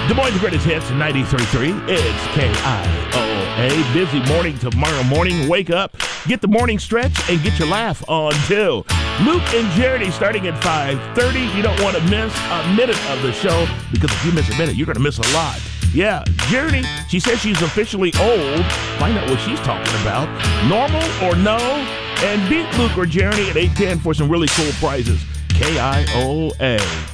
Des Moines' greatest hits, 93.3. It's KIOA. Busy morning tomorrow morning. Wake up, get the morning stretch, and get your laugh on, too. Luke and Jeremy starting at 5:30. You don't want to miss a minute of the show, because if you miss a minute, you're going to miss a lot. Yeah, Jeremy, she says she's officially old. Find out what she's talking about. Normal or no? And beat Luke or Jeremy at 8:10 for some really cool prizes. KIOA.